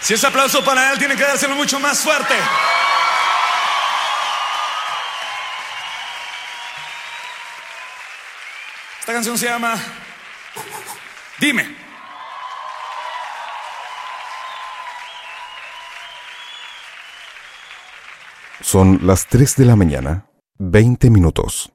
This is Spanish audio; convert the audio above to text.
Si ese aplauso para él, tiene que dárselo mucho más fuerte. Esta canción se llama Dime. Son las 3 de la mañana, 20 minutos.